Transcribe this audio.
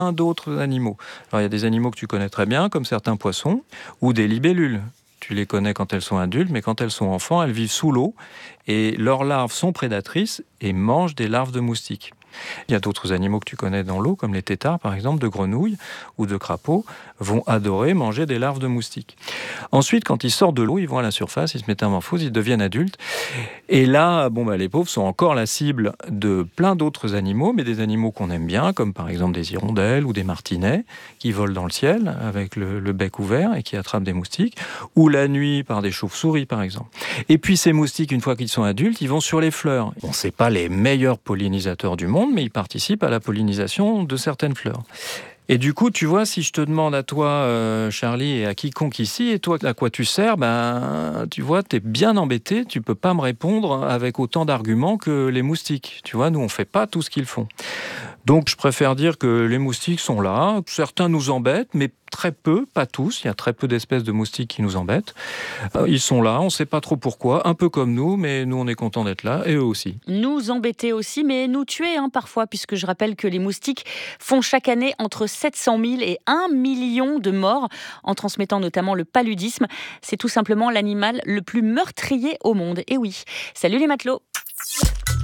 d'autres animaux. Alors, il y a des animaux que tu connais très bien, comme certains poissons, ou des libellules. Tu les connais quand elles sont adultes, mais quand elles sont enfants, elles vivent sous l'eau et leurs larves sont prédatrices et mangent des larves de moustiques. Il y a d'autres animaux que tu connais dans l'eau, comme les têtards par exemple, de grenouilles ou de crapauds, vont adorer manger des larves de moustiques. Ensuite, quand ils sortent de l'eau, ils vont à la surface, ils se métamorphosent, ils deviennent adultes. Et là, les pauvres sont encore la cible de plein d'autres animaux, mais des animaux qu'on aime bien, comme par exemple des hirondelles ou des martinets, qui volent dans le ciel avec le bec ouvert et qui attrapent des moustiques, ou la nuit par des chauves-souris par exemple. Et puis ces moustiques, une fois qu'ils sont adultes, ils vont sur les fleurs. Bon, c'est pas les meilleurs pollinisateurs du monde, mais ils participent à la pollinisation de certaines fleurs. Et du coup, tu vois, si je te demande à toi, Charlie, et à quiconque ici, et toi, à quoi tu sers, tu vois, t'es bien embêté, tu peux pas me répondre avec autant d'arguments que les moustiques. Tu vois, nous, on fait pas tout ce qu'ils font. Donc, je préfère dire que les moustiques sont là. Certains nous embêtent, mais très peu, pas tous. Il y a très peu d'espèces de moustiques qui nous embêtent. Ils sont là, on ne sait pas trop pourquoi, un peu comme nous, mais nous, on est contents d'être là, et eux aussi. Nous embêter aussi, mais nous tuer parfois, puisque je rappelle que les moustiques font chaque année entre 700 000 et 1 million de morts, en transmettant notamment le paludisme. C'est tout simplement l'animal le plus meurtrier au monde. Et oui, salut les matelots!